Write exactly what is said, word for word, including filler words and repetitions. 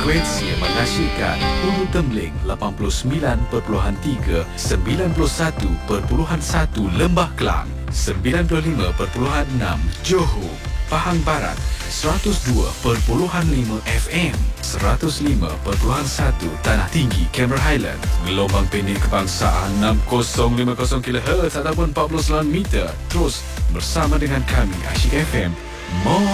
Frekuensi yang mengasyikkan Hulu Temling lapan puluh sembilan perpuluhan tiga, sembilan puluh satu perpuluhan satu Lembah Kelang, sembilan puluh lima perpuluhan enam Johor, Pahang Barat, seratus dua perpuluhan lima F M, seratus lima perpuluhan satu Tanah Tinggi, Cameron Highland, gelombang pendek kebangsaan enam kosong lima kosong kilohertz ataupun empat puluh sembilan meter. Terus bersama dengan kami Asyik F M. More